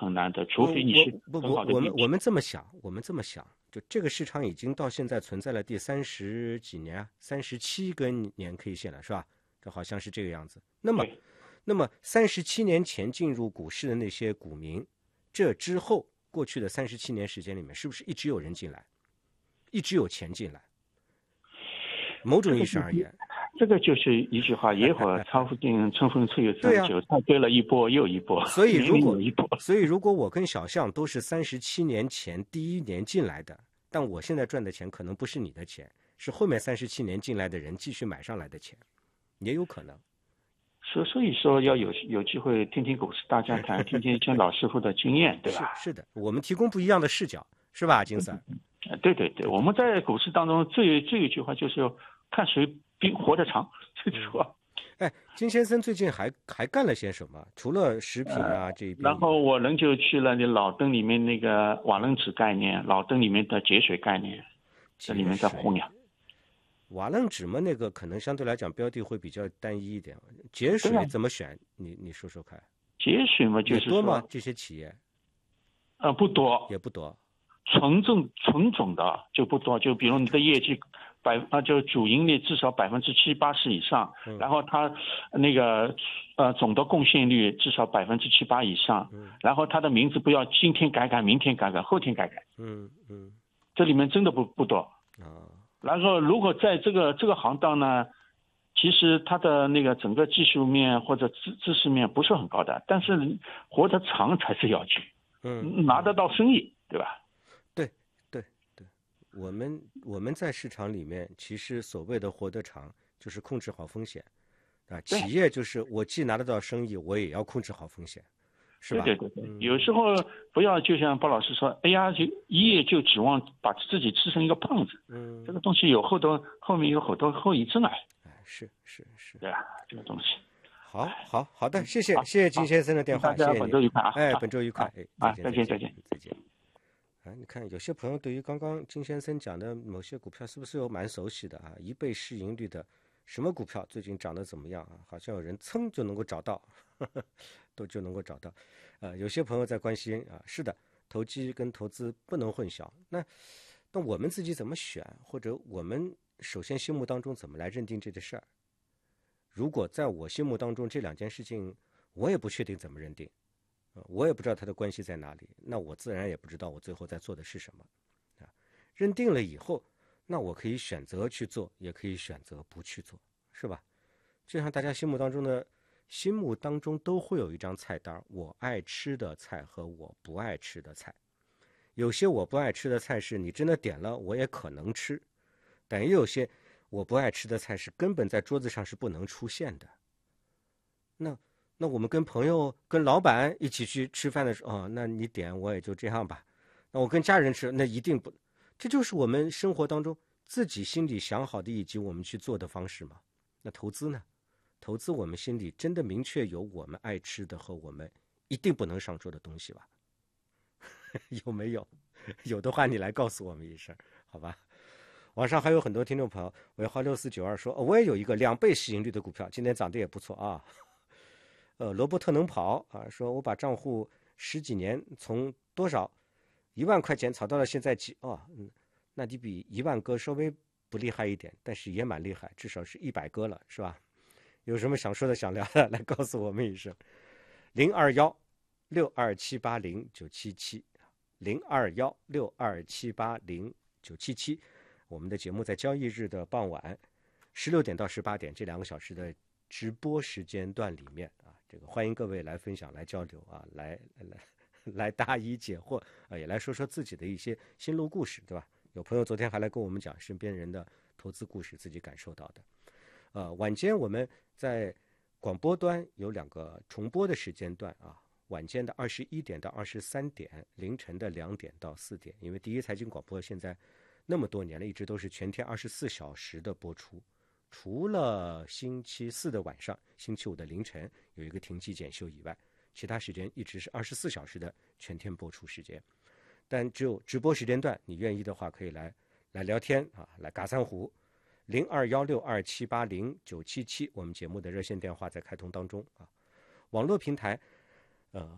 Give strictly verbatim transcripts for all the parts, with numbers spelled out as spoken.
很难的，除非你是不很好的我我们我们这么想，我们这么想，就这个市场已经到现在存在了第三十几年啊，三十七根年 K 线了，是吧？这好像是这个样子。那么，那么三十七年前进入股市的那些股民，这之后过去的三十七年时间里面，是不是一直有人进来，一直有钱进来？某种意义上而言， 这个就是一句话：野火超附近，春风吹又三九，它堆了一波又一波， 所以如果一波所以如果我跟小象都是三十七年前第一年进来的，但我现在赚的钱可能不是你的钱，是后面三十七年进来的人继续买上来的钱，也有可能。 所所以说要有有机会听听股市大家谈，听听一些老师傅的经验，对吧？ 是是的，我们提供不一样的视角，是吧，金 Sir？ 对对对，我们在股市当中最最有一句话就是要看谁比活得长，这句话。 哎，金先生最近还还干了些什么？除了食品啊、呃、这一边， 然后我人就去了那老灯里面那个瓦楞纸概念，老灯里面的节水概念，这里面在弘扬。 瓦楞纸嘛，那个可能相对来讲标的会比较单一一点。节水怎么选？你你说说看。 节水嘛，就是多吗？这些企业？ 呃，不多， 也不多。 纯种纯种的就不多，就比如你的业绩百啊，就主盈利至少百分之七八十以上， 嗯、 然后它那个呃总的贡献率至少百分之七八以上， 嗯、 然后它的名字不要今天改改，明天改改，后天改改， 嗯嗯， 这里面真的不不多啊。 然后如果在这个这个行当呢，其实它的那个整个技术面或者知知识面不是很高的，但是活得长才是要紧， 嗯， 拿得到生意，对吧？ 对对对，我们我们在市场里面，其实所谓的活得长，就是控制好风险，啊，企业就是我既拿得到生意，我也要控制好风险，是吧？ 对对对对，有时候不要就像包老师说，哎呀，就一夜就指望把自己吃成一个胖子， 嗯， 这个东西有后头后面有好多后遗症啊。 哎，是是是， 对啊，这个东西。 好，好，好的，谢谢，谢谢金先生的电话， 大家本周愉快啊！ 哎，本周愉快， 哎，再见，再见， 再见。啊，你看有些朋友对于刚刚金先生讲的某些股票是不是有蛮熟悉的啊？一倍市盈率的什么股票最近涨得怎么样啊？好像有人噌就能够找到，呵呵都就能够找到。呃，有些朋友在关心啊，是的，投机跟投资不能混淆。那那我们自己怎么选，或者我们首先心目当中怎么来认定这个事儿？如果在我心目当中这两件事情我也不确定怎么认定，我也不知道它的关系在哪里，那我自然也不知道我最后在做的是什么啊。认定了以后，那我可以选择去做，也可以选择不去做，是吧？就像大家心目当中的心目当中都会有一张菜单，我爱吃的菜和我不爱吃的菜。有些我不爱吃的菜是你真的点了我也可能吃，但也有些我不爱吃的菜是根本在桌子上是不能出现的。那那我们跟朋友跟老板一起去吃饭的时候，哦，那你点我也就这样吧。那我跟家人吃，那一定不，这就是我们生活当中自己心里想好的以及我们去做的方式嘛。那投资呢？投资我们心里真的明确有我们爱吃的和我们一定不能上桌的东西吧？有没有？有的话你来告诉我们一声，好吧？网上还有很多听众朋友，尾号六四九二说，哦，我也有一个两倍市盈率的股票，今年涨得也不错啊。呃，罗伯特能跑啊，说我把账户十几年从多少一万块钱炒到了现在几哦，嗯，那你比一万哥稍微不厉害一点，但是也蛮厉害，至少是一百哥了，是吧？有什么想说的想聊的，来告诉我们一声。零二幺六二七八零九七七，零二幺六二七八零九七七。我们的节目在交易日的傍晚十六点到十八点这两个小时的直播时间段里面啊，这个欢迎各位来分享、来交流啊，来来来答疑解惑啊，也来说说自己的一些心路故事，对吧？有朋友昨天还来跟我们讲身边人的投资故事，自己感受到的。呃，晚间我们在广播端有两个重播的时间段啊，晚间的二十一点到二十三点，凌晨的两点到四点，因为第一财经广播现在那么多年了，一直都是全天二十四小时的播出，除了星期四的晚上、星期五的凌晨有一个停机检修以外，其他时间一直是二十四小时的全天播出时间。但只有直播时间段，你愿意的话可以来来聊天啊，来嘎三胡。零二幺六二七八零九七七，我们节目的热线电话在开通当中啊。网络平台，呃，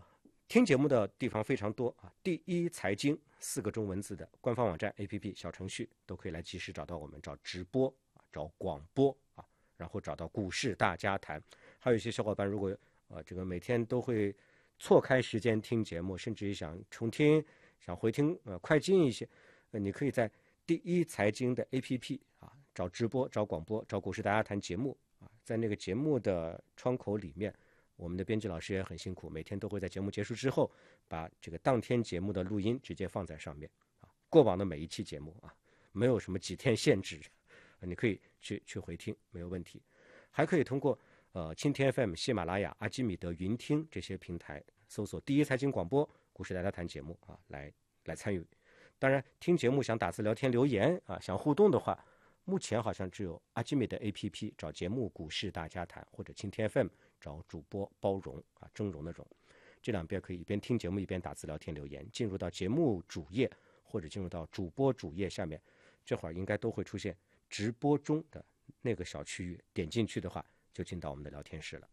听节目的地方非常多啊，第一财经四个中文字的官方网站、A P P、小程序都可以来及时找到我们，找直播啊，找广播啊，然后找到股市大家谈。还有一些小伙伴如果呃这个每天都会错开时间听节目，甚至于想重听、想回听呃快进一些，呃你可以在第一财经的 A P P 啊找直播、找广播、找股市大家谈节目啊，在那个节目的窗口里面。我们的编辑老师也很辛苦，每天都会在节目结束之后，把这个当天节目的录音直接放在上面啊。过往的每一期节目啊，没有什么几天限制，你可以去去回听，没有问题。还可以通过呃蜻蜓 F M、喜马拉雅、阿基米德、云听这些平台搜索第一财经广播、股市大家谈节目啊，来来参与。当然，听节目想打字聊天留言啊，想互动的话，目前好像只有阿基米德 A P P 找节目股市大家谈，或者蜻蜓 F M 找主播包容啊，峥嵘的嵘，这两边可以一边听节目一边打字聊天留言。进入到节目主页或者进入到主播主页下面，这会儿应该都会出现直播中的那个小区域，点进去的话就进到我们的聊天室了。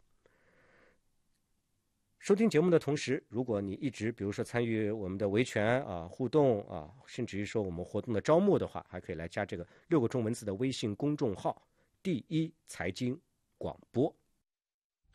收听节目的同时，如果你一直比如说参与我们的维权啊互动啊，甚至于说我们活动的招募的话，还可以来加这个六个中文字的微信公众号第一财经广播。